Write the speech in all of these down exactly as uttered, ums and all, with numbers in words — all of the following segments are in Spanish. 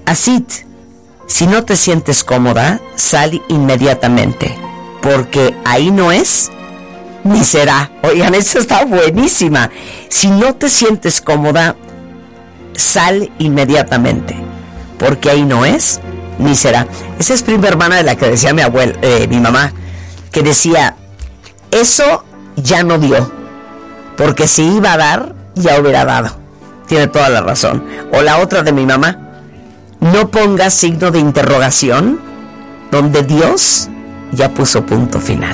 Así, si no te sientes cómoda, sal inmediatamente, porque ahí no es ni será. Oigan, esta está buenísima. Si no te sientes cómoda, sal inmediatamente, porque ahí no es ni será. Esa es prima hermana de la que decía mi abuela, eh, mi mamá, que decía, eso ya no dio, porque si iba a dar, ya hubiera dado. Tiene toda la razón. O la otra de mi mamá, no pongas signo de interrogación donde Dios ya puso punto final.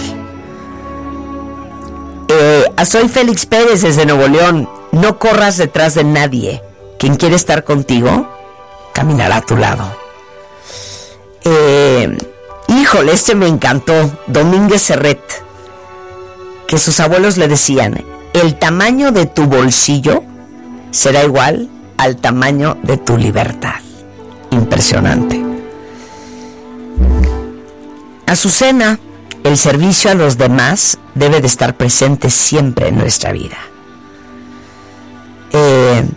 Eh, soy Félix Pérez desde Nuevo León. No corras detrás de nadie. Quien quiere estar contigo, caminará a tu lado. Eh, híjole, este me encantó. Domínguez Serret, que sus abuelos le decían, el tamaño de tu bolsillo será igual al tamaño de tu libertad. Impresionante. Azucena, el servicio a los demás debe de estar presente siempre en nuestra vida. Eh,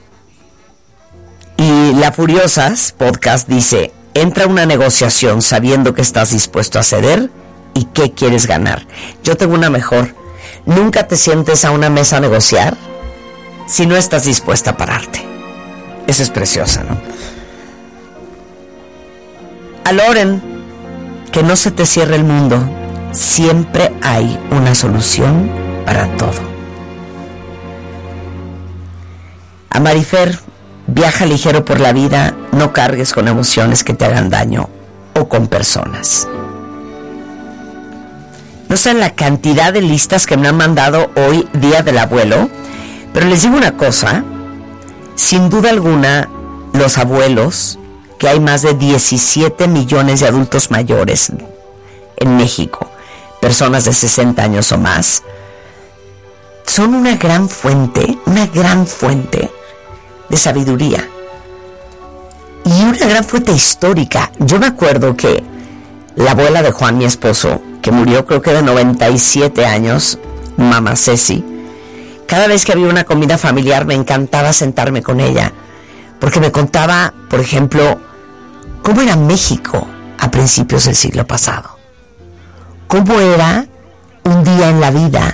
y La Furiosas podcast dice, entra a una negociación sabiendo que estás dispuesto a ceder y qué quieres ganar. Yo tengo una mejor. Nunca te sientes a una mesa a negociar si no estás dispuesta a pararte. Esa es preciosa, ¿no? A Loren, que no se te cierre el mundo. Siempre hay una solución para todo. A Marifer, viaja ligero por la vida, no cargues con emociones que te hagan daño o con personas. No sé la cantidad de listas que me han mandado hoy, Día del Abuelo, pero les digo una cosa, sin duda alguna, los abuelos, que hay más de diecisiete millones de adultos mayores en México, personas de sesenta años o más, son una gran fuente, una gran fuente de sabiduría y una gran fuente histórica. Yo me acuerdo que la abuela de Juan, mi esposo, que murió creo que de noventa y siete años, mamá Ceci, cada vez que había una comida familiar me encantaba sentarme con ella, porque me contaba, por ejemplo, cómo era México a principios del siglo pasado, cómo era un día en la vida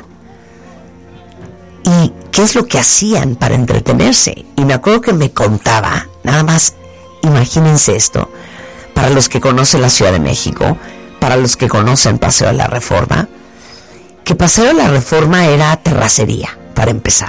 y qué es lo que hacían para entretenerse. Y me acuerdo que me contaba, nada más, imagínense esto, para los que conocen la Ciudad de México, para los que conocen Paseo de la Reforma, que Paseo de la Reforma era terracería, para empezar.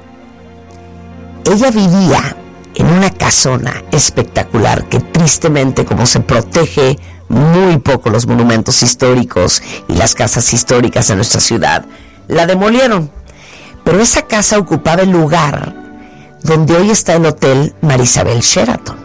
Ella vivía en una casona espectacular que tristemente, como se protege muy poco los monumentos históricos y las casas históricas de nuestra ciudad, la demolieron. Pero esa casa ocupaba el lugar donde hoy está el Hotel Marisabel Sheraton.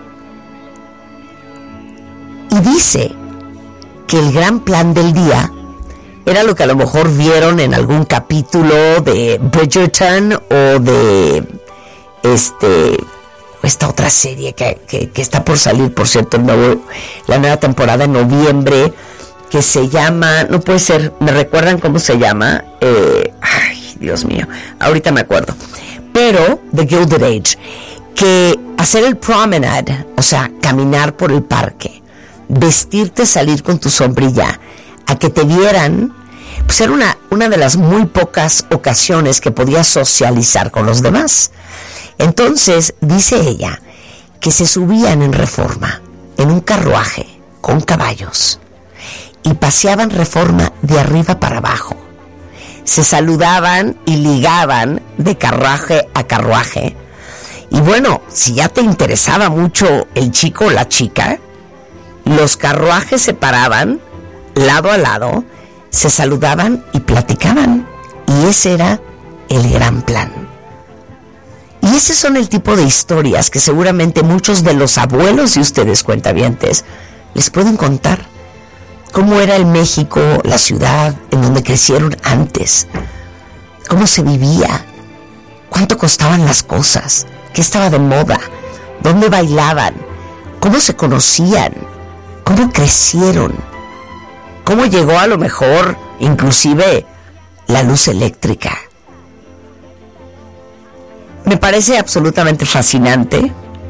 Y dice que el gran plan del día era lo que a lo mejor vieron en algún capítulo de Bridgerton o de este esta otra serie que, que, que está por salir, por cierto, el nuevo, la nueva temporada en noviembre, que se llama, no puede ser, ¿me recuerdan cómo se llama? Eh, ay, Dios mío, ahorita me acuerdo. Pero, The Gilded Age, que hacer el promenade, o sea, caminar por el parque, vestirte, salir con tu sombrilla, a que te vieran, pues era una, una de las muy pocas ocasiones que podías socializar con los demás. Entonces, dice ella, que se subían en Reforma, en un carruaje, con caballos, y paseaban Reforma de arriba para abajo. Se saludaban y ligaban de carruaje a carruaje. Y bueno, si ya te interesaba mucho el chico o la chica, los carruajes se paraban lado a lado, se saludaban y platicaban. Y ese era el gran plan. Y ese son el tipo de historias que seguramente muchos de los abuelos de ustedes, cuentavientes, les pueden contar. Cómo era el México, la ciudad en donde crecieron antes. Cómo se vivía. Cuánto costaban las cosas. Qué estaba de moda. Dónde bailaban. Cómo se conocían. Cómo crecieron. Cómo llegó a lo mejor inclusive la luz eléctrica. Me parece absolutamente fascinante